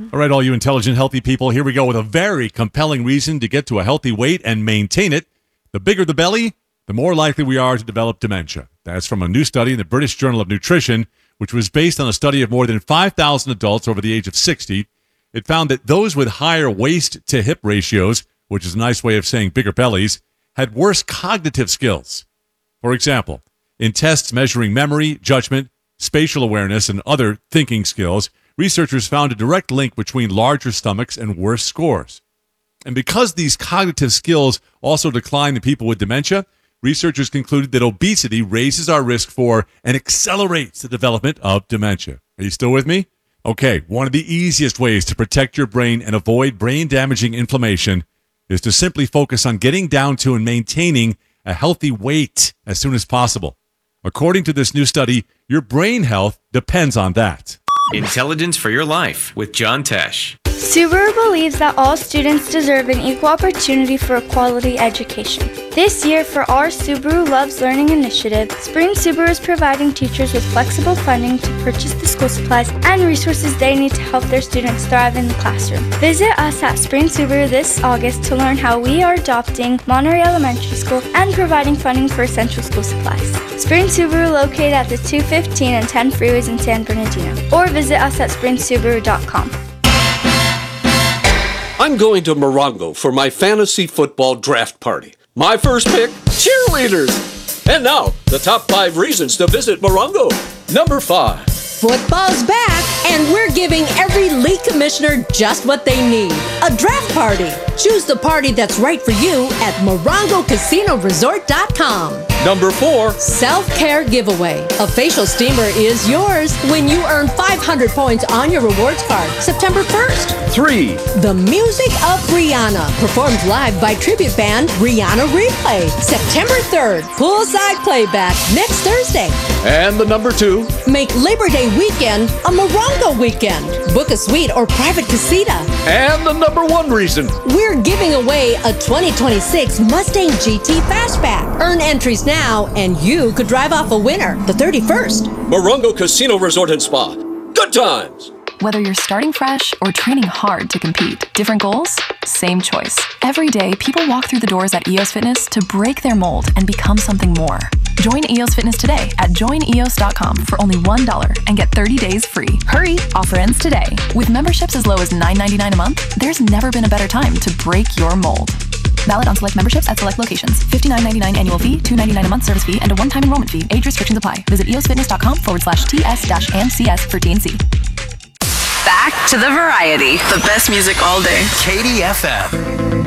All right, all you intelligent, healthy people, here we go with a very compelling reason to get to a healthy weight and maintain it. The bigger the belly, the more likely we are to develop dementia. That's from a new study in the British Journal of Nutrition, which was based on a study of more than 5,000 adults over the age of 60. It found that those with higher waist-to-hip ratios, which is a nice way of saying bigger bellies, had worse cognitive skills. For example, in tests measuring memory, judgment, spatial awareness, and other thinking skills, researchers found a direct link between larger stomachs and worse scores. And because these cognitive skills also decline in people with dementia, researchers concluded that obesity raises our risk for and accelerates the development of dementia. Are you still with me? Okay, one of the easiest ways to protect your brain and avoid brain-damaging inflammation is to simply focus on getting down to and maintaining a healthy weight as soon as possible. According to this new study, your brain health depends on that. Intelligence for Your Life with John Tesh. Subaru believes that all students deserve an equal opportunity for a quality education. This year, for our Subaru Loves Learning initiative, Spring Subaru is providing teachers with flexible funding to purchase the school supplies and resources they need to help their students thrive in the classroom. Visit us at Spring Subaru this August to learn how we are adopting Monterey Elementary School and providing funding for essential school supplies. Spring Subaru located at the 215 and 10 freeways in San Bernardino, or visit us at springsubaru.com. I'm going to Morongo for my fantasy football draft party. My first pick, cheerleaders. And now, the top 5 reasons to visit Morongo. Number 5. Football's back, and we're giving every league commissioner just what they need. A draft party. Choose the party that's right for you at MorongoCasinoResort.com. Number 4. Self-care giveaway. A facial steamer is yours when you earn 500 points on your rewards card, September 1st. 3. The music of Rihanna, performed live by tribute band Rihanna Replay, September 3rd. Poolside playback next Thursday. And the number 2. Make Labor Day weekend a Morongo weekend. Book a suite or private casita. And the number 1 reason. We're giving away a 2026 Mustang GT Fastback. Earn entries now, and you could drive off a winner the 31st. Morongo Casino Resort and Spa. Good times. Whether you're starting fresh or training hard to compete, different goals, same choice. Every day, people walk through the doors at EOS Fitness to break their mold and become something more. Join EOS Fitness today at joineos.com for only $1 and get 30 days free. Hurry, offer ends today. With memberships as low as $9.99 a month, there's never been a better time to break your mold. Valid on select memberships at select locations. $59.99 annual fee, $2.99 a month service fee, and a one-time enrollment fee. Age restrictions apply. Visit eosfitness.com/TS-AMCS for T&C. Back to the variety. The best music all day. Katie FM.